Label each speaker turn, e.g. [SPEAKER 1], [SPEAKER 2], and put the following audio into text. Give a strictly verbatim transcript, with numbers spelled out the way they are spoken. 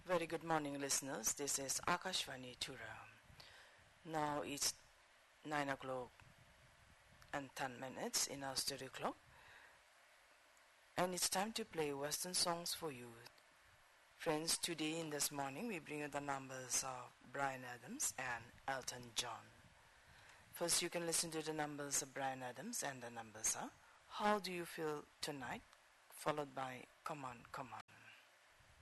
[SPEAKER 1] Very good morning, listeners. This is Akashvani Tura. Now it's nine o'clock and ten minutes in our studio clock, and it's time to play Western songs for you. Friends, today in this morning we bring you the numbers of Bryan Adams and Elton John. First, you can listen to the numbers of Bryan Adams, and the numbers are How Do You Feel Tonight, followed by Come On, Come On.